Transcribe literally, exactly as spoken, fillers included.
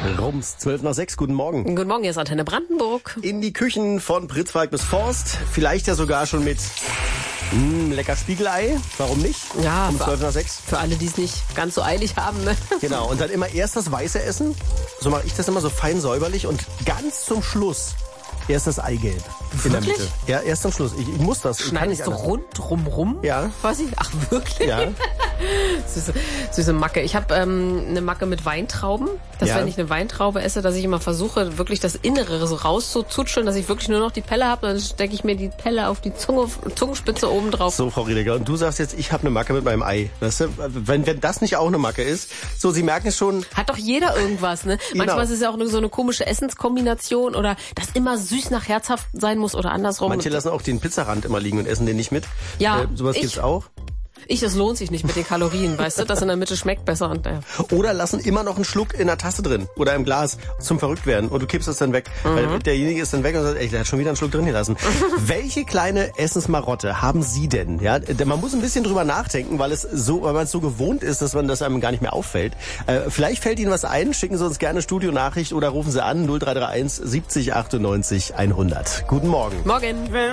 Rums, zwölf nach sechs, guten Morgen. Guten Morgen, hier ist Antenne Brandenburg. In die Küchen von Pritzwalk bis Forst, vielleicht ja sogar schon mit mh, lecker Spiegelei, warum nicht? Ja, um für, zwölf nach sechs. Für alle, die es nicht ganz so eilig haben. Ne? Genau, und dann immer erst das Weiße essen, so mache ich das immer so fein säuberlich und ganz zum Schluss erst das Eigelb in der Wirklich? Mitte. Ja, erst zum Schluss. Ich, ich muss das. Ich kann Schneidest nicht du anders. rund rum Ja. Quasi? Ach, wirklich? Ja. Süße, süße Macke. Ich habe ähm, eine Macke mit Weintrauben. Dass Ja. wenn ich eine Weintraube esse, dass ich immer versuche, wirklich das Innere so rauszuzutscheln, dass ich wirklich nur noch die Pelle habe. Dann stecke ich mir die Pelle auf die Zunge, Zungenspitze oben drauf. So, Frau Riedecker, und du sagst jetzt, ich habe eine Macke mit meinem Ei. Weißt du, wenn, wenn das nicht auch eine Macke ist, so, Sie merken es schon. Hat doch jeder irgendwas, ne? Genau. Manchmal ist es ja auch nur so eine komische Essenskombination oder dass immer süß nach herzhaft sein muss oder andersrum. Manche lassen auch den Pizzarand immer liegen und essen den nicht mit. Ja, Äh, sowas ich- gibt's auch. Ich, es lohnt sich nicht mit den Kalorien, weißt du? Das in der Mitte schmeckt besser und äh. Oder lassen immer noch einen Schluck in der Tasse drin oder im Glas zum Verrücktwerden und du kippst es dann weg. Mhm. Weil derjenige ist dann weg und sagt, ey, der hat schon wieder einen Schluck drin gelassen. Welche kleine Essensmarotte haben Sie denn? Ja, man muss ein bisschen drüber nachdenken, weil es so, weil man es so gewohnt ist, dass man das einem gar nicht mehr auffällt. Äh, vielleicht fällt Ihnen was ein, schicken Sie uns gerne Studionachricht oder rufen Sie an null drei drei eins siebzig achtundneunzig hundert. Guten Morgen. Morgen.